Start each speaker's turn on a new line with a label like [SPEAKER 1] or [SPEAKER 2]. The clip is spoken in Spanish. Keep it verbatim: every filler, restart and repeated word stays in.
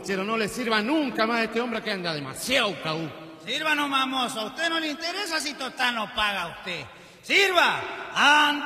[SPEAKER 1] lechero, no le sirva nunca más a este hombre que anda demasiado caú.
[SPEAKER 2] Sirva nomás, mozo. A usted no le interesa si total no paga usted. ¡Sirva! ¡Anda!